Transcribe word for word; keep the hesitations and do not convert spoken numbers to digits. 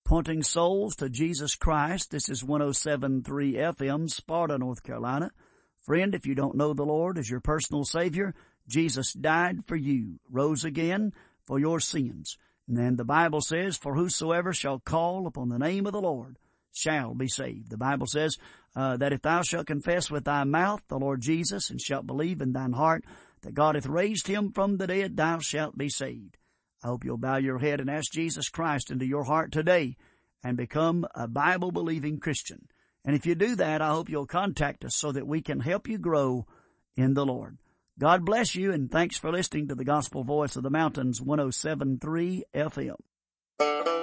pointing souls to Jesus Christ. This is one oh seven point three F M, Sparta, North Carolina. Friend, if you don't know the Lord as your personal Savior, Jesus died for you, rose again for your sins. And then the Bible says, for whosoever shall call upon the name of the Lord shall be saved. The Bible says uh, that if thou shalt confess with thy mouth the Lord Jesus, and shalt believe in thine heart that God hath raised him from the dead, thou shalt be saved. I hope you'll bow your head and ask Jesus Christ into your heart today and become a Bible-believing Christian. And if you do that, I hope you'll contact us so that we can help you grow in the Lord. God bless you, and thanks for listening to the Gospel Voice of the Mountains, one oh seven point three F M.